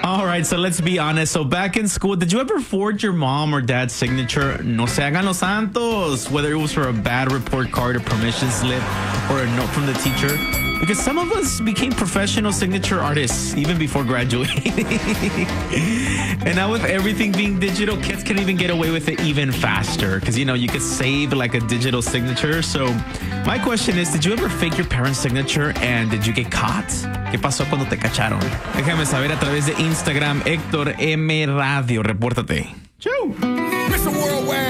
All right, so let's be honest. So back in school, did you ever forge your mom or dad's signature? No se hagan los santos. Whether it was for a bad report card, a permission slip, or a note from the teacher. Because some of us became professional signature artists even before graduating. And now with everything being digital, kids can even get away with it even faster. Because, you could save like a digital signature. So my question is, did you ever fake your parents' signature and did you get caught? ¿Qué pasó cuando te cacharon? Déjame saber a través de Instagram, Héctor M. Radio. Repórtate. Chau. Mr. Worldwide.